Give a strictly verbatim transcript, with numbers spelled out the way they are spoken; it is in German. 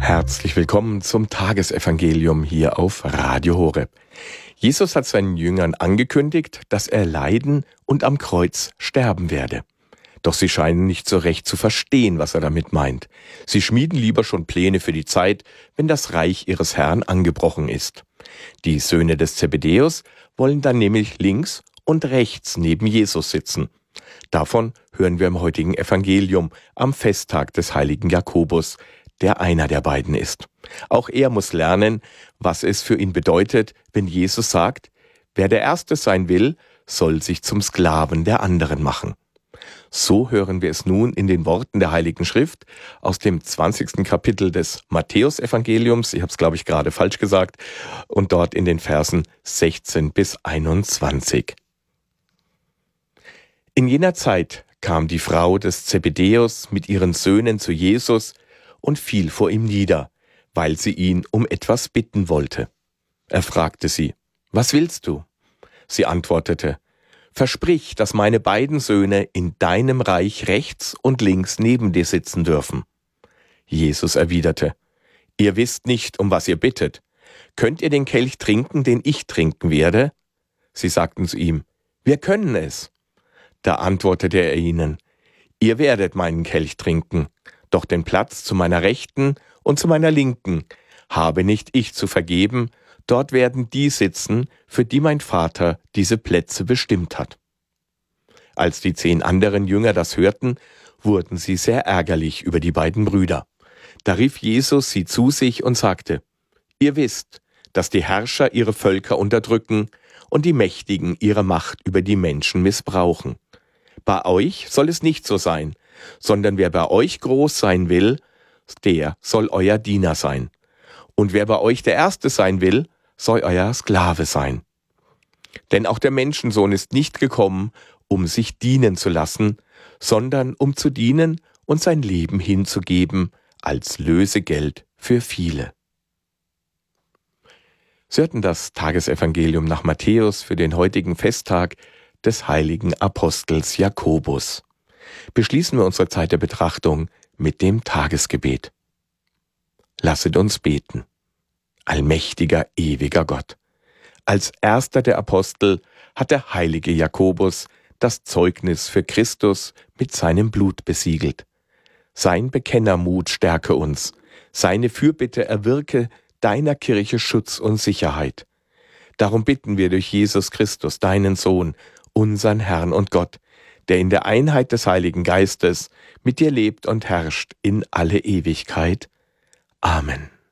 Herzlich willkommen zum Tagesevangelium hier auf Radio Horeb. Jesus hat seinen Jüngern angekündigt, dass er leiden und am Kreuz sterben werde. Doch sie scheinen nicht so recht zu verstehen, was er damit meint. Sie schmieden lieber schon Pläne für die Zeit, wenn das Reich ihres Herrn angebrochen ist. Die Söhne des Zebedäus wollen dann nämlich links und rechts neben Jesus sitzen. Davon hören wir im heutigen Evangelium am Festtag des heiligen Jakobus, der einer der beiden ist. Auch er muss lernen, was es für ihn bedeutet, wenn Jesus sagt, wer der Erste sein will, soll sich zum Sklaven der anderen machen. So hören wir es nun in den Worten der Heiligen Schrift aus dem zwanzigsten Kapitel des Matthäusevangeliums, ich habe es glaube ich gerade falsch gesagt, und dort in den Versen sechzehn bis einundzwanzig. In jener Zeit kam die Frau des Zebedäus mit ihren Söhnen zu Jesus und fiel vor ihm nieder, weil sie ihn um etwas bitten wollte. Er fragte sie, »Was willst du?« Sie antwortete, »Versprich, dass meine beiden Söhne in deinem Reich rechts und links neben dir sitzen dürfen.« Jesus erwiderte, »Ihr wisst nicht, um was ihr bittet. Könnt ihr den Kelch trinken, den ich trinken werde?« Sie sagten zu ihm, »Wir können es.« Da antwortete er ihnen, »Ihr werdet meinen Kelch trinken, doch den Platz zu meiner Rechten und zu meiner Linken habe nicht ich zu vergeben, dort werden die sitzen, für die mein Vater diese Plätze bestimmt hat.« Als die zehn anderen Jünger das hörten, wurden sie sehr ärgerlich über die beiden Brüder. Da rief Jesus sie zu sich und sagte, »Ihr wisst, dass die Herrscher ihre Völker unterdrücken und die Mächtigen ihre Macht über die Menschen missbrauchen. Bei euch soll es nicht so sein, sondern wer bei euch groß sein will, der soll euer Diener sein. Und wer bei euch der Erste sein will, soll euer Sklave sein. Denn auch der Menschensohn ist nicht gekommen, um sich dienen zu lassen, sondern um zu dienen und sein Leben hinzugeben als Lösegeld für viele.« Sie hörten das Tagesevangelium nach Matthäus für den heutigen Festtag des heiligen Apostels Jakobus. Beschließen wir unsere Zeit der Betrachtung mit dem Tagesgebet. Lasset uns beten. Allmächtiger, ewiger Gott, als erster der Apostel hat der heilige Jakobus das Zeugnis für Christus mit seinem Blut besiegelt. Sein Bekennermut stärke uns, seine Fürbitte erwirke deiner Kirche Schutz und Sicherheit. Darum bitten wir durch Jesus Christus, deinen Sohn, unseren Herrn und Gott, der in der Einheit des Heiligen Geistes mit dir lebt und herrscht in alle Ewigkeit. Amen.